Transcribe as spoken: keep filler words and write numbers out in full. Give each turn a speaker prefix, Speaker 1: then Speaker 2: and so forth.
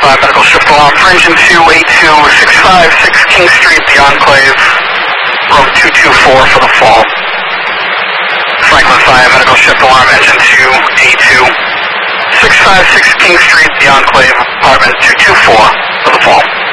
Speaker 1: five, medical shift alarm for engine two eight two six five six King Street, The Enclave, room two two four for the fall. Franklin five, medical shift alarm, engine two eight two six five six King Street, The Enclave, apartment two two four for the fall.